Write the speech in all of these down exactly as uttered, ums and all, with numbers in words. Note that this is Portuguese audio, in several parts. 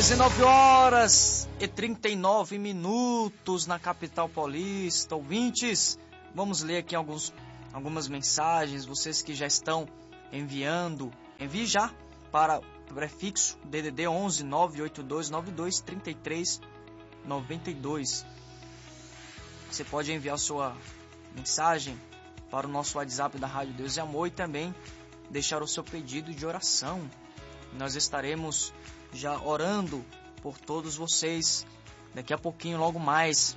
dezenove horas e trinta e nove minutos na capital paulista. Ouvintes, vamos ler aqui alguns, algumas mensagens. Vocês que já estão enviando, envie já para o prefixo D D D onze nove oito dois nove dois três três nove dois. Você pode enviar sua mensagem para o nosso WhatsApp da Rádio Deus e Amor e também deixar o seu pedido de oração. Nós estaremos já orando por todos vocês. Daqui a pouquinho, logo mais,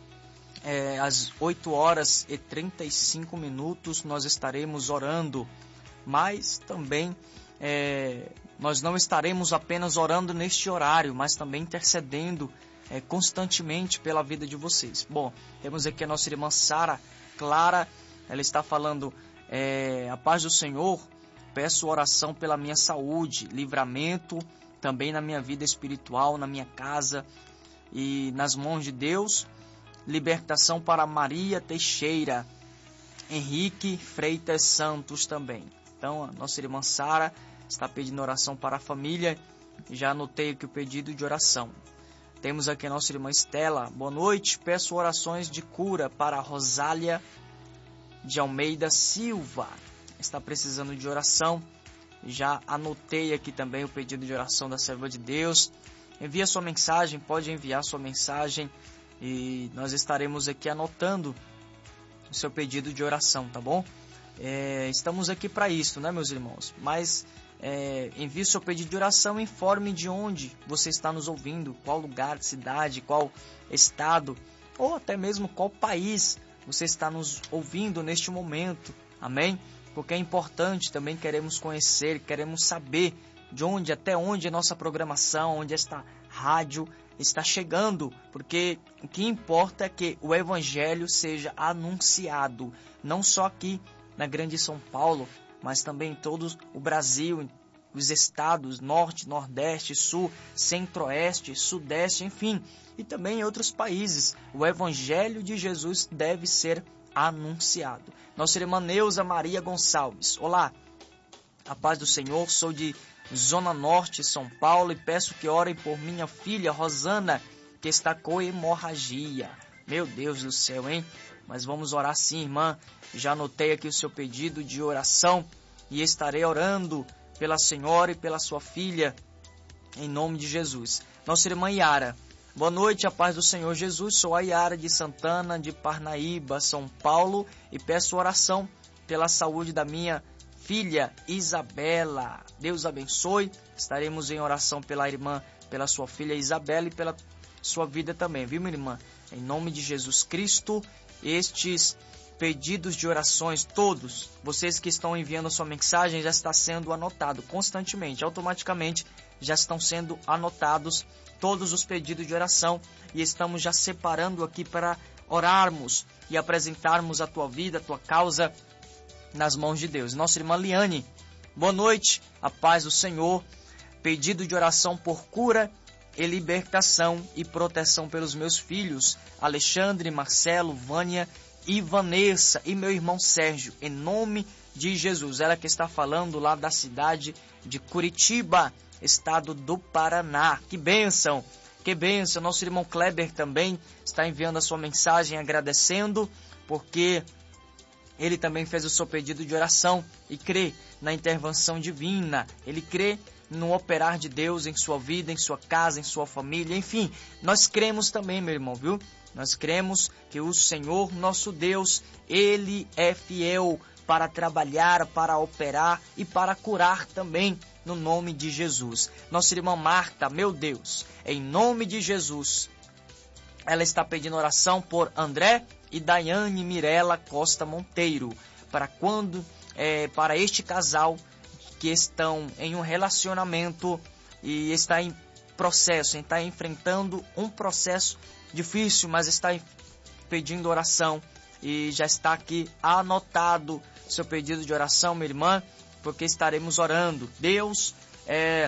é, às oito horas e trinta e cinco minutos, nós estaremos orando. Mas também é, nós não estaremos apenas orando neste horário, mas também intercedendo é, constantemente pela vida de vocês. Bom, temos aqui a nossa irmã Sara Clara. Ela está falando: é, a paz do Senhor. Peço oração pela minha saúde, livramento também na minha vida espiritual, na minha casa e nas mãos de Deus. Libertação para Maria Teixeira, Henrique Freitas Santos também. Então, a nossa irmã Sara está pedindo oração para a família. Já anotei aqui o pedido de oração. Temos aqui a nossa irmã Estela. Boa noite, peço orações de cura para a Rosália de Almeida Silva. Está precisando de oração. Já anotei aqui também o pedido de oração da serva de Deus. Envia sua mensagem, pode enviar sua mensagem e nós estaremos aqui anotando o seu pedido de oração, tá bom? É, estamos aqui para isso, né, meus irmãos? Mas é, envie seu pedido de oração, informe de onde você está nos ouvindo, qual lugar, cidade, qual estado ou até mesmo qual país você está nos ouvindo neste momento, amém? Porque é importante, também queremos conhecer, queremos saber de onde, até onde a nossa programação, onde esta rádio está chegando, porque o que importa é que o Evangelho seja anunciado, não só aqui na Grande São Paulo, mas também em todo o Brasil, os estados, Norte, Nordeste, Sul, Centro-Oeste, Sudeste, enfim, e também em outros países. O Evangelho de Jesus deve ser anunciado. Nossa irmã Neuza Maria Gonçalves. Olá, a paz do Senhor, sou de Zona Norte, São Paulo, e peço que orem por minha filha Rosana, que está com hemorragia. Meu Deus do céu, hein? Mas vamos orar sim, irmã. Já anotei aqui o seu pedido de oração e estarei orando pela senhora e pela sua filha, em nome de Jesus. Nossa irmã Yara. Boa noite, a paz do Senhor Jesus. Sou a Yara de Santana, de Parnaíba, São Paulo, e peço oração pela saúde da minha filha Isabela. Deus abençoe. Estaremos em oração pela irmã, pela sua filha Isabela e pela sua vida também, viu, minha irmã? Em nome de Jesus Cristo, estes pedidos de orações, todos, vocês que estão enviando a sua mensagem, já está sendo anotado constantemente, automaticamente já estão sendo anotados todos os pedidos de oração e estamos já separando aqui para orarmos e apresentarmos a tua vida, a tua causa nas mãos de Deus. Nossa irmã Liane, boa noite, a paz do Senhor, pedido de oração por cura e libertação e proteção pelos meus filhos, Alexandre, Marcelo, Vânia e Vanessa e meu irmão Sérgio, em nome de Jesus. Ela que está falando lá da cidade de Curitiba, estado do Paraná. Que bênção, que bênção. Nosso irmão Kleber também está enviando a sua mensagem agradecendo, porque ele também fez o seu pedido de oração e crê na intervenção divina. Ele crê no operar de Deus em sua vida, em sua casa, em sua família, enfim. Nós cremos também, meu irmão, viu? Nós cremos que o Senhor, nosso Deus, Ele é fiel para trabalhar, para operar e para curar também, no nome de Jesus. Nossa irmã Marta, meu Deus, em nome de Jesus, ela está pedindo oração por André e Daiane Mirela Costa Monteiro, para quando, é, para este casal que estão em um relacionamento e está em processo, está enfrentando um processo difícil, mas está pedindo oração e já está aqui anotado seu pedido de oração, minha irmã, porque estaremos orando. Deus é,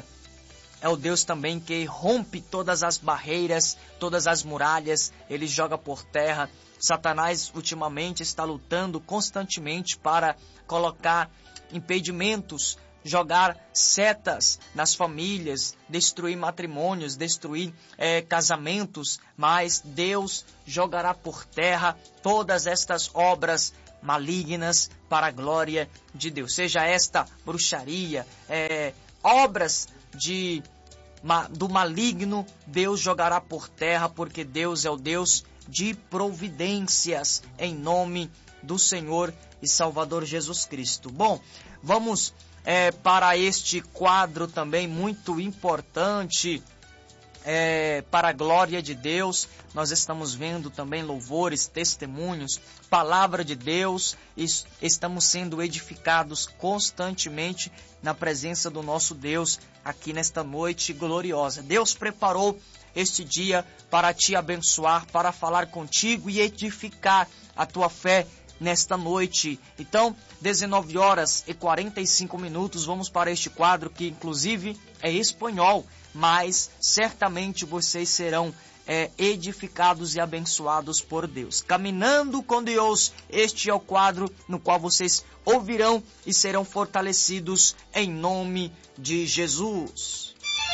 é o Deus também que rompe todas as barreiras, todas as muralhas, Ele joga por terra. Satanás ultimamente está lutando constantemente para colocar impedimentos jogar setas nas famílias, destruir matrimônios, destruir é, casamentos, mas Deus jogará por terra todas estas obras malignas para a glória de Deus. Seja esta bruxaria, é, obras de, ma, do maligno, Deus jogará por terra, porque Deus é o Deus de providências, em nome do Senhor e Salvador Jesus Cristo. Bom, vamos é, para este quadro também muito importante, é, para a glória de Deus. Nós estamos vendo também louvores, testemunhos, palavra de Deus, e estamos sendo edificados constantemente na presença do nosso Deus aqui nesta noite gloriosa. Deus preparou este dia para te abençoar, para falar contigo e edificar a tua fé nesta noite. Então, dezenove horas e quarenta e cinco minutos, vamos para este quadro que inclusive é espanhol, mas certamente vocês serão é, edificados e abençoados por Deus. Caminhando com Deus, este é o quadro no qual vocês ouvirão e serão fortalecidos em nome de Jesus.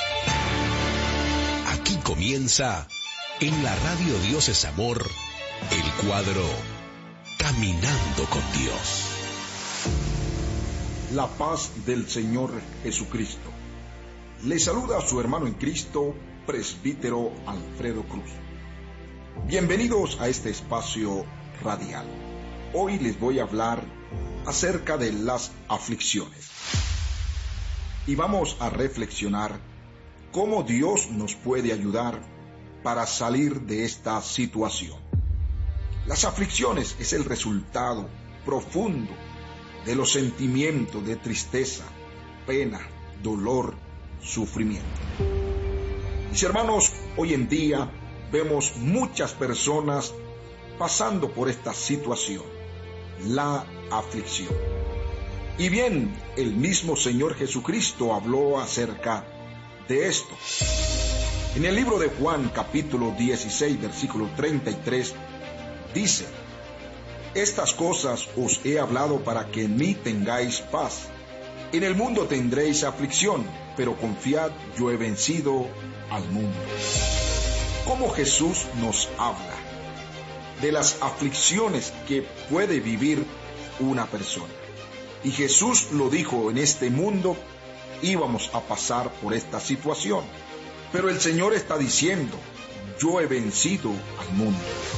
Aquí comienza, en la radio Dios es Amor, el cuadro Caminando con Dios. La paz del Señor Jesucristo. Le saluda a su hermano en Cristo, presbítero Alfredo Cruz. Bienvenidos a este espacio radial. Hoy les voy a hablar acerca de las aflicciones. Y vamos a reflexionar cómo Dios nos puede ayudar para salir de esta situación. Las aflicciones es el resultado profundo de los sentimientos de tristeza, pena, dolor, sufrimiento. Mis hermanos, hoy en día vemos muchas personas pasando por esta situación, la aflicción. Y bien, el mismo Señor Jesucristo habló acerca de esto. En el libro de Juan, capítulo dieciséis, versículo treinta y tres, dice: estas cosas os he hablado para que en mí tengáis paz. En el mundo tendréis aflicción, pero confiad, yo he vencido al mundo. ¿Cómo Jesús nos habla de las aflicciones que puede vivir una persona? Y Jesús lo dijo: en este mundo íbamos a pasar por esta situación. Pero el Señor está diciendo: yo he vencido al mundo.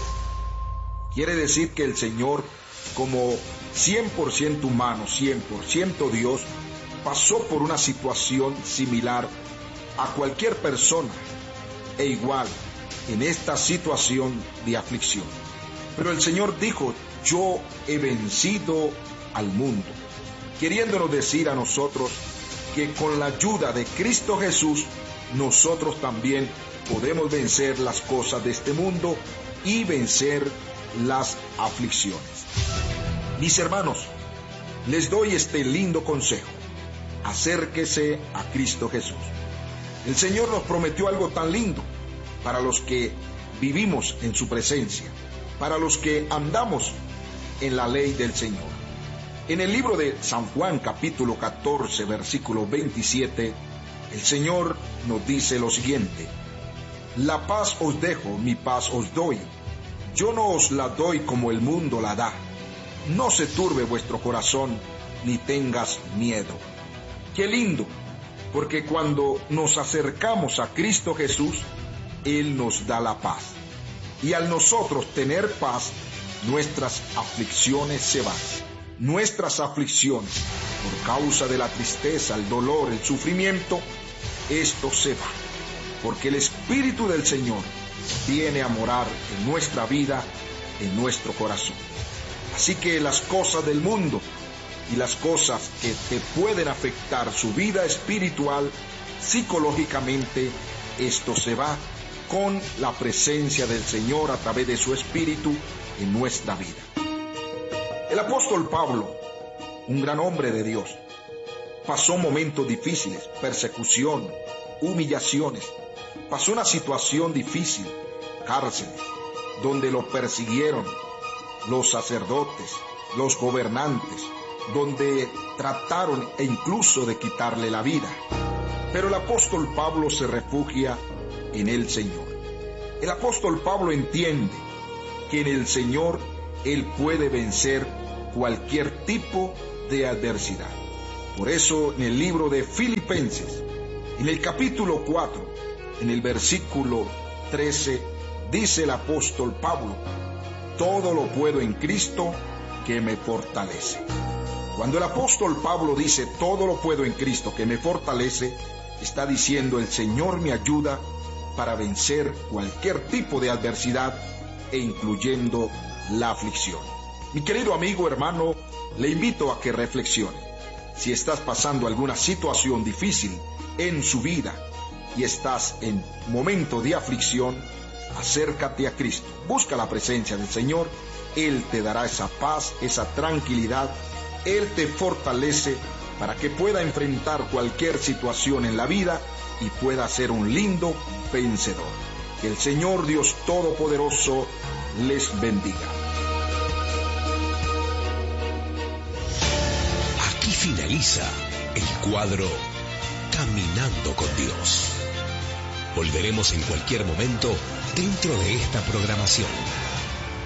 Quiere decir que el Señor, como cien por ciento humano, cien por ciento Dios, pasó por una situación similar a cualquier persona, e igual en esta situación de aflicción. Pero el Señor dijo: yo he vencido al mundo, queriéndonos decir a nosotros que con la ayuda de Cristo Jesús, nosotros también podemos vencer las cosas de este mundo y vencer las aflicciones. Mis hermanos, les doy este lindo consejo: acérquese a Cristo Jesús. El Señor nos prometió algo tan lindo para los que vivimos en su presencia, para los que andamos en la ley del Señor. En el libro de San Juan, capítulo catorce, versículo veintisiete, el Señor nos dice lo siguiente: la paz os dejo, mi paz os doy. Yo no os la doy como el mundo la da. No se turbe vuestro corazón, ni tengas miedo. Qué lindo, porque cuando nos acercamos a Cristo Jesús, Él nos da la paz. Y al nosotros tener paz, nuestras aflicciones se van. Nuestras aflicciones, por causa de la tristeza, el dolor, el sufrimiento, esto se va. Porque el Espíritu del Señor viene a morar en nuestra vida, en nuestro corazón. Así que las cosas del mundo y las cosas que te pueden afectar su vida espiritual, psicológicamente, esto se va con la presencia del Señor a través de su Espíritu en nuestra vida. El apóstol Pablo, un gran hombre de Dios, pasó momentos difíciles, persecución, humillaciones. Pasó una situación difícil, cárceles, donde lo persiguieron los sacerdotes, los gobernantes, donde trataron e incluso de quitarle la vida. Pero el apóstol Pablo se refugia en el Señor. El apóstol Pablo entiende que en el Señor él puede vencer cualquier tipo de adversidad. Por eso en el libro de Filipenses, en el capítulo cuatro, en el versículo trece, dice el apóstol Pablo: todo lo puedo en Cristo que me fortalece. Cuando el apóstol Pablo dice todo lo puedo en Cristo que me fortalece, está diciendo el Señor me ayuda para vencer cualquier tipo de adversidad e incluyendo la aflicción. Mi querido amigo, hermano, le invito a que reflexione. Si estás pasando alguna situación difícil en su vida y estás en momento de aflicción, acércate a Cristo, busca la presencia del Señor. Él te dará esa paz, esa tranquilidad. Él te fortalece para que pueda enfrentar cualquier situación en la vida y pueda ser un lindo vencedor. Que el Señor Dios Todopoderoso les bendiga. Aquí finaliza el cuadro Caminando con Dios. Volveremos en cualquier momento dentro de esta programación.